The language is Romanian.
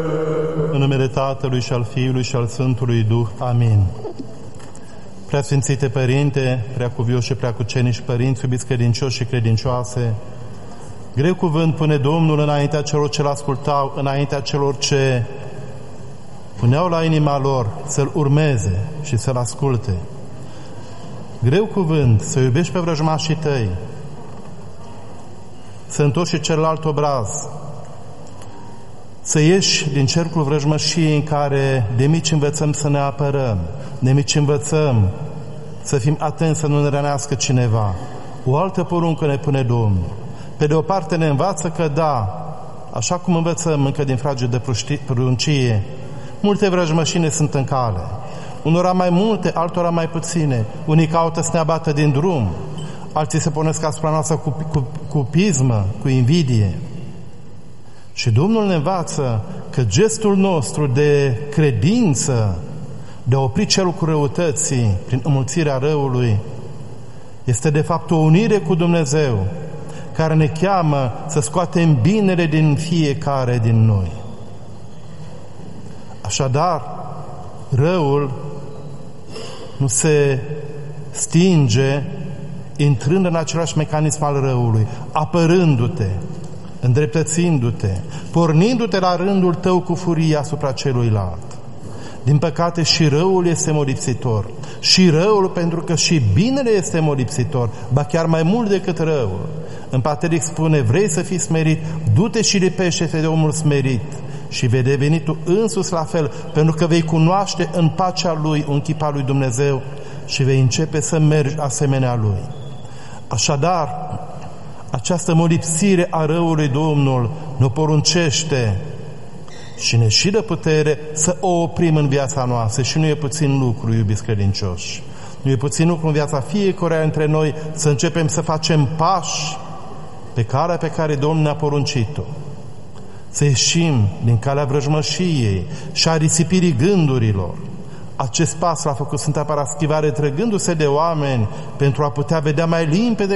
În numele Tatălui și al Fiului și al Sfântului Duh. Amin. Preasfințite Părinte, preacuvioși și preacucenici părinți, iubiți credincioși și credincioase, greu cuvânt pune Domnul înaintea celor ce l-ascultau, înaintea celor ce puneau la inima lor să-L urmeze și să-L asculte. Greu cuvânt să iubești pe vrăjmașii tăi, să întorci și celălalt obraz, să ieși din cercul vrăjmășiei în care de mici învățăm să ne apărăm, de mici învățăm să fim atenți să nu ne rănească cineva. O altă poruncă ne pune Domnul. Pe de o parte ne învață că da, așa cum învățăm încă din frage de pruncie, multe vrăjmășii ne sunt în cale. Unora mai multe, altora mai puține. Unii caută să ne abată din drum, alții se pornesc asupra noastră cu pismă, cu invidie. Și Domnul ne învață că gestul nostru de credință, de a opri cerul cu răutății prin înmulțirea răului, este de fapt o unire cu Dumnezeu, care ne cheamă să scoatem binele din fiecare din noi. Așadar, răul nu se stinge intrând în același mecanism al răului, apărându-te, îndreptățindu-te, pornindu-te la rândul tău cu furie asupra celuilalt. Din păcate și răul este molipsitor. Și răul, pentru că și binele este molipsitor, ba chiar mai mult decât răul. În Pateric spune, vrei să fii smerit, du-te și lipește-te de omul smerit și vei deveni tu însuți la fel, pentru că vei cunoaște în pacea lui un chip al lui Dumnezeu și vei începe să mergi asemenea lui. Așadar, această molipsire a răului Domnul ne poruncește și ne și dă putere să o oprim în viața noastră. Și nu e puțin lucru, iubiți credincioși. Nu e puțin lucru în viața fiecăruia dintre noi să începem să facem pași pe calea pe care Domnul ne-a poruncit-o. Să ieșim din calea vrăjmășiei și a risipirii gândurilor. Acest pas l-a făcut Sfânta Paraschivare trăgându-se de oameni pentru a putea vedea mai limpede